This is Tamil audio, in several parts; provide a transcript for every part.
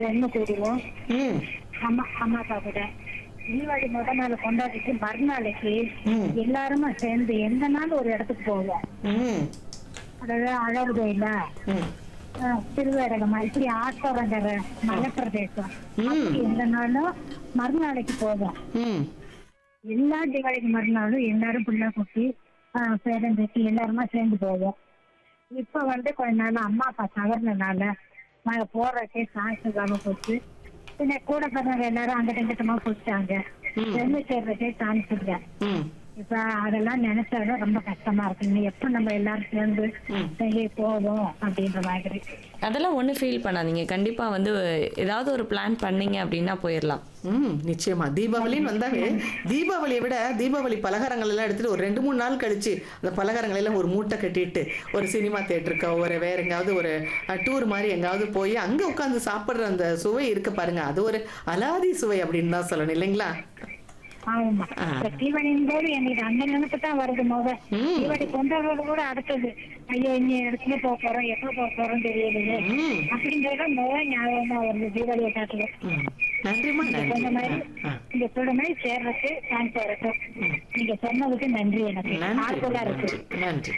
என்ன கூடுவோம் ம் அம்மா அம்மா அப்பா கூட. தீபாவளி முத நாள் கொண்டாடிட்டு மறுநாளைக்கு எல்லாருமா சேர்ந்து எந்த நாள் ஒரு இடத்துக்கு போவோம். ம் அதாவது அழகு கோயில ம் திருவேரகமா இப்படி ஆத்தோரங்கர மலை பிரதேசம் அப்படி எந்த நாளும் மறுநாளைக்கு போவோம். ம் எல்லா தீபாவளிக்கு மறுநாளும் எல்லாரும் பிள்ளை குட்டி பேரம்பேத்தி எல்லாருமா சேர்ந்து போவோம். இப்ப கொஞ்ச நாள் அம்மா அப்பா தவறுனால நாங்க போறதுக்கே சாய்ஸ் இல்லாம போச்சு. பின்ன கூட பிறந்தவங்க எல்லாரும் அங்கிட்ட இங்கிட்டமா போயிட்டாங்க. ரெண்டு சேர்றதுக்கே சான்ஸ் இல்லை. ம் இப்ப அதெல்லாம் நினைச்சாதான் ரொம்ப கஷ்டமா இருக்கு. இன்னும் எப்ப நம்ம எல்லாரும் சேர்ந்து வெளியே போவோம் அப்படின்ற மாதிரி. அதெல்லாம் ஒன்றும் ஃபீல் பண்ணாதீங்க. கண்டிப்பா வந்து ஏதாவது ஒரு பிளான் பண்ணீங்க அப்படின்னா போயிடலாம். ம் நிச்சயமா தீபாவளின்னு வந்தாவே தீபாவளியை விட தீபாவளி பலகாரங்கள் எல்லாம் எடுத்துட்டு ஒரு 2-3 நாள் கழிச்சு அந்த பலகாரங்கள் எல்லாம் ஒரு மூட்டை கட்டிட்டு ஒரு சினிமா தேட்டருக்கோ ஒரு வேற எங்காவது ஒரு டூர் மாதிரி எங்காவது போய் அங்க உட்காந்து சாப்பிடுற அந்த சுவை இருக்கு பாருங்க, அது ஒரு அலாதி சுவை அப்படின்னு தான் சொல்லணும் இல்லைங்களா? ஆமா, தீபாவளியின் போது எனக்கு அந்த நினைப்பு தான் வருது. தீபாவளி கொண்டாடுறது கூட அடுத்தது, ஐயோ இனி இடத்துல போக போறோம், எப்ப போக போறோம் தெரியலையே அப்படின்றத முதல் ஞாபகமா வருது தீபாவளியை காட்டுல. நன்றிமா சொன்ன மாதிரி நீங்க சொல்ற மாதிரி சேர்றதுக்கு சான்ஸ் இருக்கும். நீங்க சொன்னதுக்கு நன்றி. எனக்கு ஆர்வலா இருக்கு. நன்றி.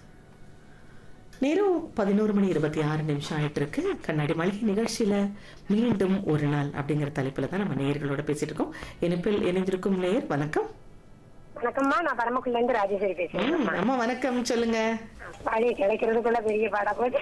நேரம் 11:26 ஆயிட்டு இருக்கு. கண்ணாடி மளிகை நிகழ்ச்சியில மீண்டும் ஒரு நாள் அப்படிங்கிற தலைப்புல தான் நம்ம நேயர்களோட பேசிட்டு இருக்கோம். இணைப்பில் இணைந்திருக்கும் நேயர் வணக்கம். வணக்கம்மா, நான் பரமக்குள்ள இருந்து ராஜேஸ்வரி பேசுறேன். அம்மா வணக்கம், சொல்லுங்க. பாடி கிடைக்கிறதுக்குள்ள பெரிய பாடா போச்சு.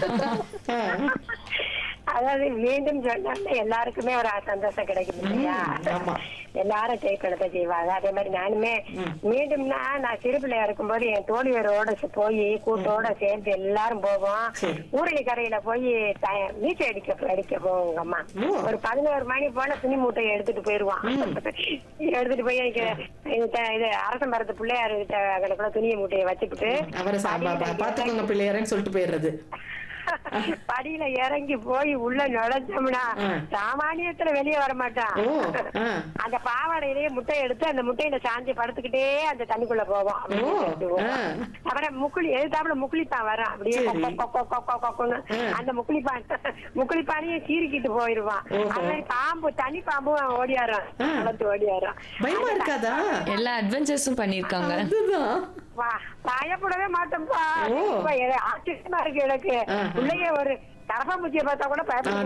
அதாவது மீண்டும் சொன்னா எல்லாருக்குமே ஒரு சந்தோஷம் கிடைக்கும் இல்லையா? எல்லாரும் ஜெயிப்பனத்தை செய்வாங்க. அதே மாதிரி நானுமே மீண்டும்னா நான் சிறு பிள்ளையா இருக்கும்போது என் தோழியரோட போய் கூட்டோட சேர்ந்து எல்லாரும் போவோம். ஊரணி கரையில போய் நீச்சல் அடிக்க போவோங்க அம்மா. ஒரு 11 மணி போல துணி மூட்டையை எடுத்துட்டு போயிருவான். எடுத்துட்டு போய் இது அரச மரத்து பிள்ளையாரு கிட்ட துணியை மூட்டையை வச்சுக்கிட்டு பாத்துக்கோங்க பிள்ளையாரன்னு சொல்லிட்டு போயிடுறது. படியில இறங்கி போய் உள்ள நுழைஞ்சோம்னா சாமானியத்துல வெளியே வர மாட்டான். அந்த பாவாடையிலேயே முட்டையை எடுத்து அந்த முட்டையில சாஞ்சி படுத்துக்கிட்டே அந்த தண்ணிக்குள்ள போவோம். அப்புறம் எதிர்த்தாப்புல முக்குளிப்பான் வரும். அப்படியே அந்த முக்குளிப்பானையும் சீரிக்கிட்டு போயிருவான். அது மாதிரி பாம்பு, தனி பாம்பும் ஓடியாரும், ஓடியாரும். பயமா இருக்காதா? எல்லா அட்வென்ச்சர்ஸும் பண்ணிருக்காங்க. பயப்படவே மாட்டோம்ப்பா. ஆச்சரியமா இருக்கு எனக்கு. பிள்ளைங்க ஒரு கரப்பாம்பூச்சியை பார்த்தா கூட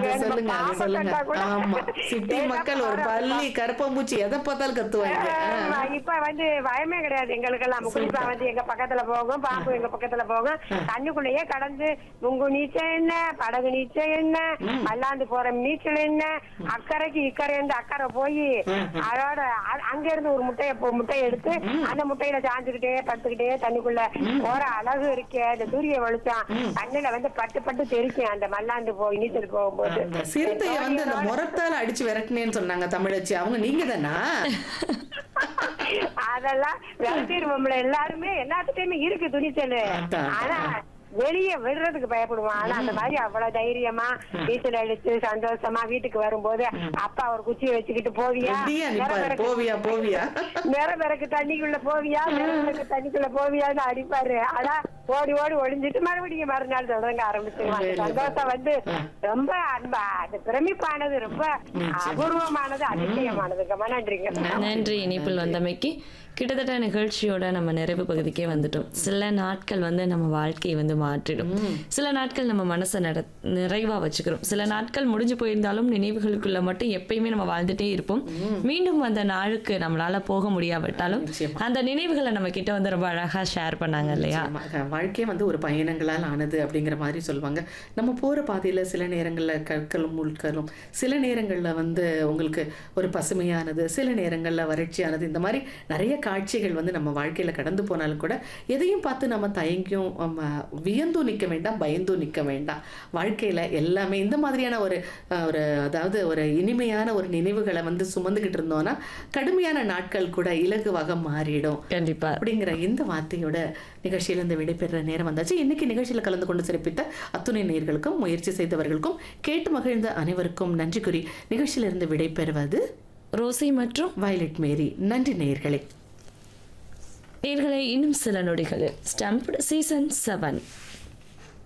சிட்டி மக்கள் ஒரு பள்ளி கரப்பாம்பூச்சி எதை பார்த்தாலும் கத்துவாங்க. இப்ப பயமே கிடையாது எங்களுக்கெல்லாம். முக்குளிப்பா எங்க பக்கத்துல போகும், பாம்பு எங்க பக்கத்துல போகும். தண்ணிக்குள்ளேயே கடந்து முங்கு நீச்சல் என்ன, படகு நீச்சல் என்ன, அல்லாந்து போற நீச்சல் என்ன, அக்கறைக்கு இக்கரை இருந்து அக்கறை போய் அதோட அங்க இருந்து ஒரு முட்டையை எடுத்து அந்த முட்டையில சாஞ்சுக்கிட்டே படுத்துக்கிட்டே தண்ணிக்குள்ள போற அழகு இருக்கே. அந்த சூரிய வெளிச்சம் தண்ணில பட்டு பட்டு தெரிக்கும். அந்த மல்லாந்து போய் நீச்சல் போகும்போது சிறுத்தைய அந்த முரத்தால அடிச்சு விரட்டினேன்னு சொன்னாங்க தமிழச்சி. அவங்க நீங்க தானா? அதெல்லாம் விரட்டிடுவோம்ல. எல்லாருமே எல்லாத்துலயுமே இருக்கு துணிச்சல். ஆனா வெளியே விடுறதுக்கு பயப்படுவான். ஆனா அந்த மாதிரி அவ்வளவு தைரியமா நீச்சல் அடிச்சு சந்தோஷமா வீட்டுக்கு வரும்போது அப்பா ஒரு குச்சியை வச்சுக்கிட்டு போவியா, நிறபிறக்கு தண்ணிக்குள்ள போவியா, நிறபிறக்கு தண்ணிக்குள்ள போவியான்னு அடிப்பாரு. ஆனா ஓடி ஓடி ஒளிஞ்சிட்டு மறுபடியும் மறுநாள் தொடங்க ஆரம்பிச்சிருவாங்க. சந்தோஷம் ரொம்ப அன்பா, அது பிரமிப்பானது, ரொம்ப அபூர்வமானது, அதிசயமானது. நன்றிங்க. நன்றி இணைப்பில் வந்தமைக்கு. கிட்டத்தட்ட நிகழ்ச்சியோட நம்ம நிறைவு பகுதிக்கே வந்துட்டோம். சில நாட்கள் நம்ம வாழ்க்கையை மாற்றிடும். சில நாட்கள் நம்ம மனசை நிறைவா வச்சுக்கிறோம். சில நாட்கள் முடிஞ்சு போயிருந்தாலும் நினைவுகளுக்குள்ள மட்டும் எப்பயுமே நம்ம வாழ்ந்துட்டே இருப்போம். மீண்டும் அந்த நாளுக்கு நம்மளால போக முடியாவிட்டாலும் அந்த நினைவுகளை நம்ம கிட்ட ரொம்ப அழகா ஷேர் பண்ணாங்க இல்லையா? வாழ்க்கையே ஒரு பயணங்களால் ஆனது அப்படிங்கிற மாதிரி சொல்லுவாங்க. நம்ம போற பாதையில சில நேரங்கள்ல கற்களும் முள்களும், சில நேரங்கள்ல உங்களுக்கு ஒரு பசுமையானது, சில நேரங்கள்ல வறட்சியானது, இந்த மாதிரி நிறைய காட்சிகள் நம்ம வாழ்க்கையில கடந்து போனாலும் கூட எதையும் பார்த்து நம்ம தயங்கியும் வியந்தும் நிற்க வேண்டாம், பயந்தும் நிற்க வேண்டாம். வாழ்க்கையில எல்லாமே இந்த மாதிரியான ஒரு அதாவது ஒரு இனிமையான ஒரு நினைவுகளை சுமந்துகிட்டு இருந்தோம்னா கடுமையான நாட்கள் கூட இலகுவாக மாறிடும். கண்டிப்பா. அப்படிங்கிற இந்த வார்த்தையோட நிகழ்ச்சியிலிருந்து விடைபெற நேரம் வந்தாச்சு. இன்னைக்கு நிகழ்ச்சியில கலந்து கொண்டு சிறப்பித்த அத்துணை நேயர்களுக்கும், முயற்சி செய்தவர்களுக்கும், கேட்டு மகிழ்ந்த அனைவருக்கும் நன்றி கூறி நிகழ்ச்சியிலிருந்து விடைபெறுவது ரோசி மற்றும் வயலட் மேரி. நன்றி நேயர்களே. நேயர்களே, இன்னும் சில நொடிகளில் ஸ்டம்ப்டு சீசன் 7